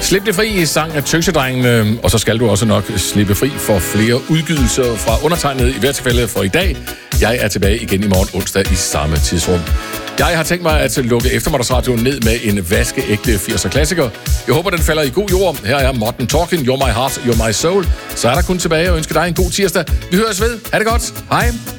Slip det fri, sang af Tøsedrengene, og så skal du også nok slippe fri for flere udgydelser fra undertegnet i hvert tilfælde for i dag. Jeg er tilbage igen i morgen onsdag i samme tidsrum. Jeg har tænkt mig at lukke eftermiddagsradioen ned med en vaskeægte 80'er klassiker. Jeg håber, den falder i god jord. Her er Modern Talking, You're My Heart, You're My Soul. Så er der kun tilbage at ønske dig en god tirsdag. Vi høres ved. Ha' det godt. Hej.